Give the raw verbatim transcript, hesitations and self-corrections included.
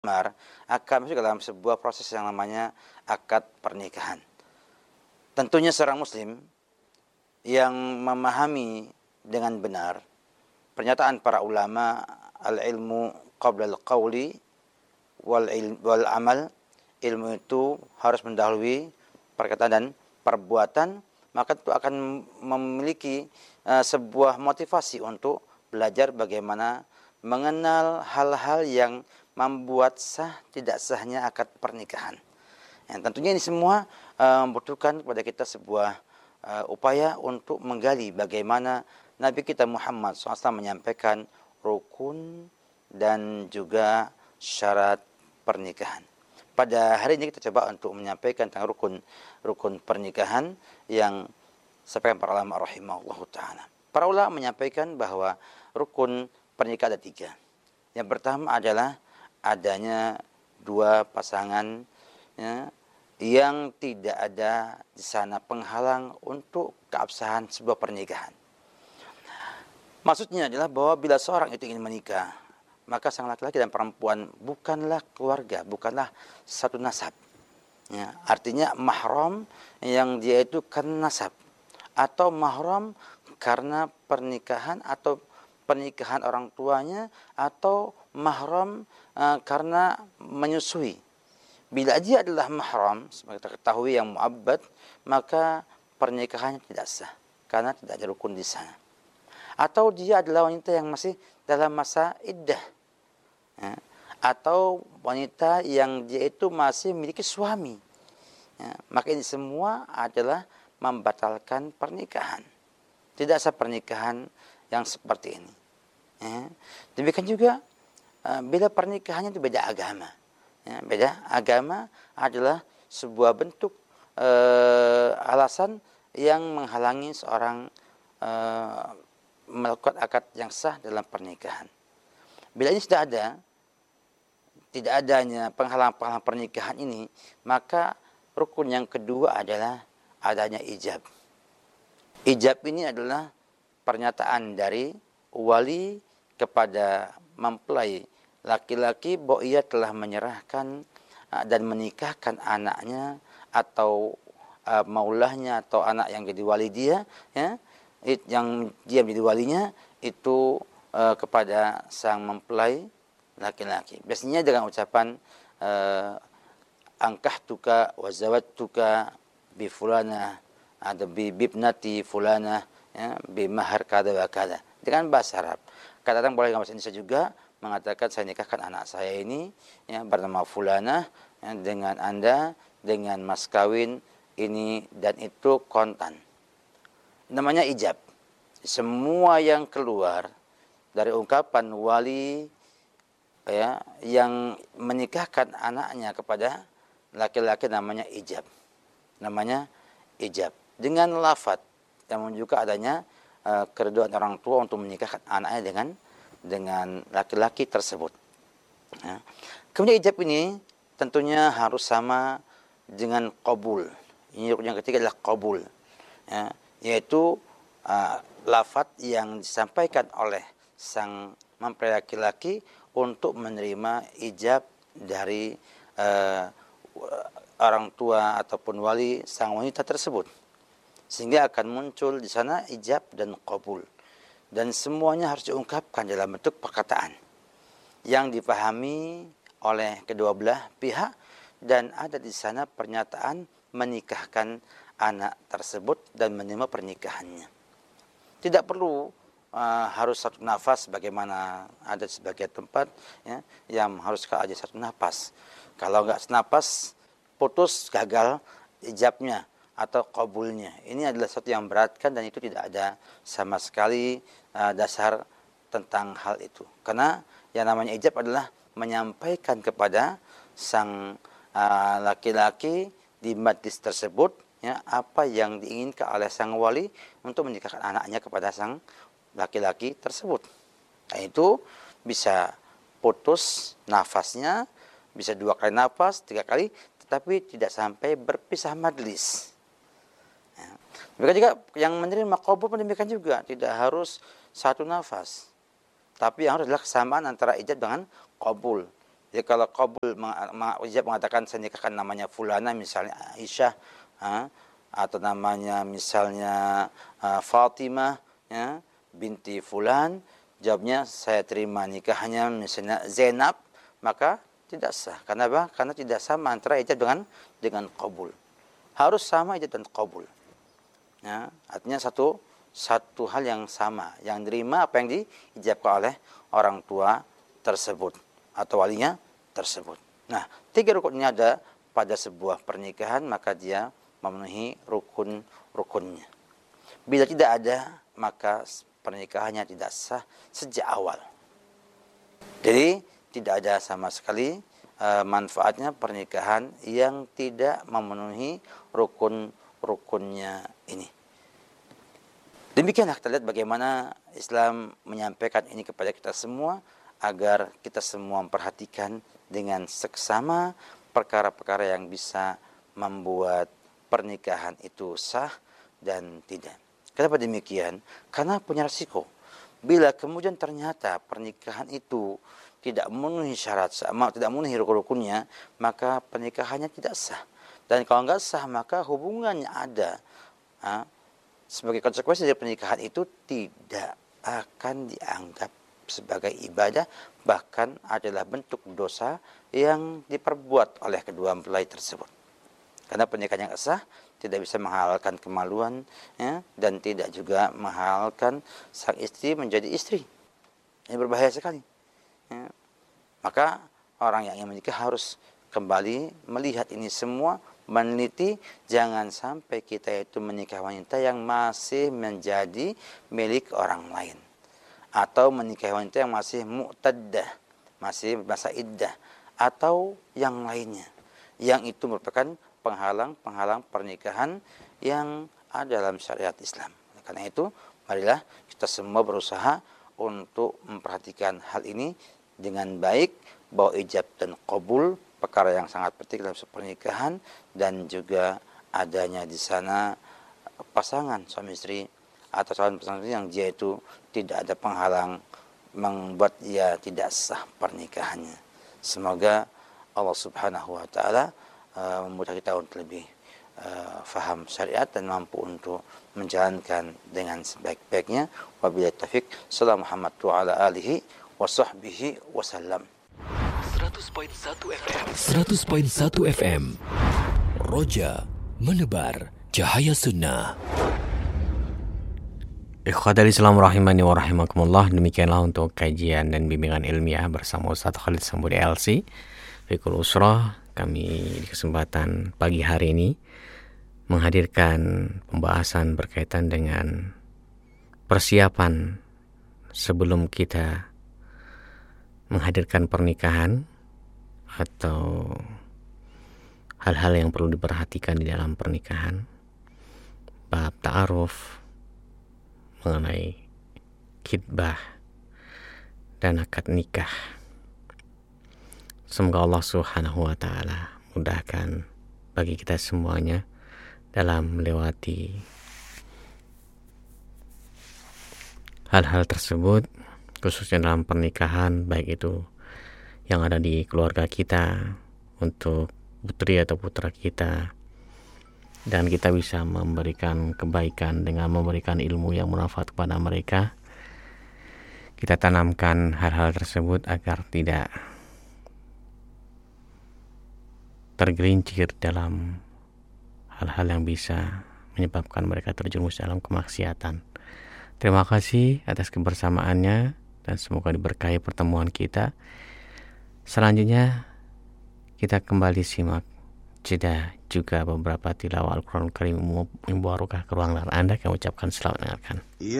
benar akan masuk dalam sebuah proses yang namanya akad pernikahan. Tentunya seorang muslim yang memahami dengan benar pernyataan para ulama, al-ilmu qabla al-qawli wal, wal amal, ilmu itu harus mendahului perkataan dan perbuatan, maka itu akan memiliki uh, sebuah motivasi untuk belajar bagaimana mengenal hal-hal yang membuat sah tidak sahnya akad pernikahan. Yang tentunya ini semua uh, membutuhkan kepada kita sebuah uh, upaya untuk menggali bagaimana Nabi kita Muhammad shallallahu alaihi wasallam menyampaikan rukun dan juga syarat pernikahan. Pada hari ini kita coba untuk menyampaikan tentang rukun rukun pernikahan yang disampaikan para ulama rahimahullahu taala. Para ulama menyampaikan bahwa rukun pernikahan ada tiga. Yang pertama adalah adanya dua pasangan ya, yang tidak ada di sana penghalang untuk keabsahan sebuah pernikahan. Maksudnya adalah bahwa bila seorang itu ingin menikah, maka sang laki-laki dan perempuan bukanlah keluarga, bukanlah satu nasab. Ya, artinya mahram yang dia itu karena nasab, atau mahram karena pernikahan atau pernikahan orang tuanya, atau mahram uh, karena menyusui. Bila dia adalah mahram, sebagai kita ketahui yang muabbad, maka pernikahannya tidak sah karena tidak ada rukun di sana. Atau dia adalah wanita yang masih dalam masa iddah, ya, atau wanita yang dia itu masih memiliki suami, ya, maka ini semua adalah membatalkan pernikahan. Tidak sah pernikahan yang seperti ini. Ya. Demikian juga uh, bila pernikahannya itu beda agama. Ya, beda agama adalah sebuah bentuk uh, alasan yang menghalangi seorang uh, melakukan akad yang sah dalam pernikahan. Bila ini sudah ada, tidak adanya penghalang-penghalang pernikahan ini, maka rukun yang kedua adalah adanya ijab. Ijab ini adalah pernyataan dari wali kepada mempelai laki-laki bahwa ia telah menyerahkan uh, dan menikahkan anaknya atau uh, maulahnya atau anak yang jadi wali dia, ya, it, yang dia menjadi walinya itu uh, kepada sang mempelai laki-laki. Biasanya dengan ucapan uh, angkahtuka wa zawattuka bi fulana, ada bi bibnati fulana, ya, bi mahar kada wa kada, dengan bahasa Arab. Kadang-kadang boleh dengan bahasa Indonesia juga mengatakan saya nikahkan anak saya ini, ya, bernama fulana, ya, dengan Anda dengan mas kawin ini dan itu kontan. Namanya ijab. Semua yang keluar dari ungkapan wali, ya, yang menikahkan anaknya kepada laki-laki namanya ijab. Namanya ijab. Dengan lafaz yang menunjukkan adanya uh, keriduan orang tua untuk menikahkan anaknya dengan dengan laki-laki tersebut. Ya. Kemudian ijab ini tentunya harus sama dengan qabul. Ini yang ketiga adalah qabul, ya, yaitu uh, lafaz yang disampaikan oleh sang mempelai laki-laki untuk menerima ijab dari uh, orang tua ataupun wali sang wanita tersebut, sehingga akan muncul di sana ijab dan qabul. Dan semuanya harus diungkapkan dalam bentuk perkataan yang dipahami oleh kedua belah pihak, dan ada di sana pernyataan menikahkan anak tersebut dan menerima pernikahannya. Tidak perlu uh, harus satu nafas bagaimana ada di sebagian tempat, ya, yang harus aja satu nafas. Kalau enggak senapas, putus, gagal ijabnya atau qabulnya. Ini adalah sesuatu yang beratkan dan itu tidak ada sama sekali uh, dasar tentang hal itu. Karena yang namanya ijab adalah menyampaikan kepada sang uh, laki-laki di majlis tersebut, ya, apa yang diinginkan oleh sang wali untuk menikahkan anaknya kepada sang laki-laki tersebut. Nah, itu bisa putus nafasnya, bisa dua kali nafas, tiga kali, tetapi tidak sampai berpisah majlis. Ya. Demikian juga yang menerima qabul pun demikian juga, tidak harus satu nafas, tapi yang harus adalah kesamaan antara ijab dengan qabul. Jadi kalau qabul ijab mengatakan saya nikahkan namanya fulana misalnya Aisyah, ha? Atau namanya misalnya uh, Fatimah, ya, binti fulan, jawabnya saya terima nikahnya misalnya Zainab, maka tidak sah. Karena apa? Karena tidak sama antara ijab dengan dengan qabul. Harus sama ijab dan qabul. Ya, artinya satu satu hal yang sama, yang diterima apa yang diijabkan oleh orang tua tersebut atau walinya tersebut. Nah, tiga rukun ini ada pada sebuah pernikahan, maka dia memenuhi rukun-rukunnya. Bila tidak ada, maka pernikahannya tidak sah sejak awal. Jadi tidak ada sama sekali uh, manfaatnya pernikahan yang tidak memenuhi rukun-rukunnya ini. Demikianlah kita lihat bagaimana Islam menyampaikan ini kepada kita semua, agar kita semua memperhatikan dengan seksama perkara-perkara yang bisa membuat pernikahan itu sah dan tidak. Kenapa demikian? Karena punya resiko. Bila kemudian ternyata pernikahan itu tidak memenuhi syarat, tidak memenuhi rukun-rukunnya, maka pernikahannya tidak sah. Dan kalau nggak sah, maka hubungannya ada. Ha? Sebagai konsekuensi dari pernikahan itu tidak akan dianggap sebagai ibadah, bahkan adalah bentuk dosa yang diperbuat oleh kedua mempelai tersebut. Karena pernikahan yang sah tidak bisa menghalalkan kemaluan, ya, dan tidak juga menghalalkan sang istri menjadi istri. Ini berbahaya sekali. Ya. Maka orang yang ingin menikah harus kembali melihat ini semua, meneliti, jangan sampai kita itu menikah wanita yang masih menjadi milik orang lain, atau menikah wanita yang masih mu'taddah, masih masa iddah, atau yang lainnya, yang itu merupakan penghalang-penghalang pernikahan yang ada dalam syariat Islam. Karena itu, marilah kita semua berusaha untuk memperhatikan hal ini dengan baik, bahwa ijab dan qabul perkara yang sangat penting dalam pernikahan, dan juga adanya di sana pasangan suami istri atau calon pasangan yang dia itu tidak ada penghalang membuat dia tidak sah pernikahannya. Semoga Allah Subhanahu wa taala Uh, memudahkan kita untuk lebih uh, faham syariat dan mampu untuk menjalankan dengan sebaik-baiknya. Wabillahi taufik. Sallallahu Muhammad wa ala alihi wa sahbihi wasallam. seratus koma satu F M seratus koma satu F M Roja menebar cahaya sunnah. Ikhwatal Islam rahimani wa rahimakumullah. Demikianlah untuk kajian dan bimbingan ilmiah bersama Ustaz Khalid Sambudi L C Fikul Usrah. Kami di kesempatan pagi hari ini menghadirkan pembahasan berkaitan dengan persiapan sebelum kita menghadirkan pernikahan atau hal-hal yang perlu diperhatikan di dalam pernikahan, bab ta'aruf mengenai khitbah dan akad nikah. Semoga Allah Subhanahu wa taala mudahkan bagi kita semuanya dalam melewati hal-hal tersebut, khususnya dalam pernikahan, baik itu yang ada di keluarga kita, untuk putri atau putra kita, dan kita bisa memberikan kebaikan dengan memberikan ilmu yang bermanfaat kepada mereka. Kita tanamkan hal-hal tersebut agar tidak tergelincir dalam hal-hal yang bisa menyebabkan mereka terjerumus dalam kemaksiatan. Terima kasih atas kebersamaannya dan semoga diberkahi pertemuan kita. Selanjutnya kita kembali simak jeda juga beberapa tilawah Al-Quran Karim Mubarakah ke ruang layar Anda. Kami ucapkan selamat mendengarkan.